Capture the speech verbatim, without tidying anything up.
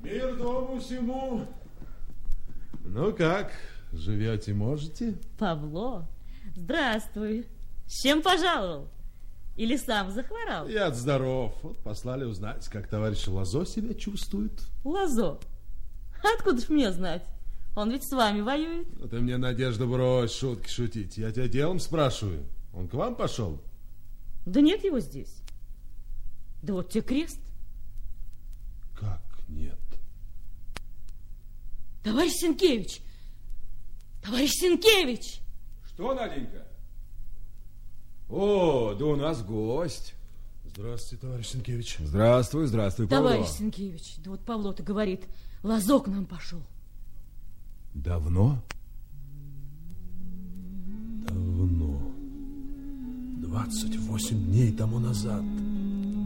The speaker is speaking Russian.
Мир дому всему. Ну как, живете, можете? Павло, здравствуй. С чем пожаловал? Или сам захворал? Я здоров. Вот послали узнать, как товарищ Лозо себя чувствует. Лозо? Откуда ж мне знать? Он ведь с вами воюет. Ну, ты мне, Надежда, брось шутки шутить. Я тебя делом спрашиваю. Он к вам пошел? Да нет его здесь. Да вот тебе крест. Как нет? Товарищ Сенкевич! Товарищ Сенкевич! Что, Наденька? О, да у нас гость. Здравствуйте, товарищ Сенкевич. Здравствуй, здравствуй, Павло. Товарищ Сенкевич, да вот Павло-то говорит, Лозо к нам пошел. Давно? Давно. Двадцать восемь дней тому назад.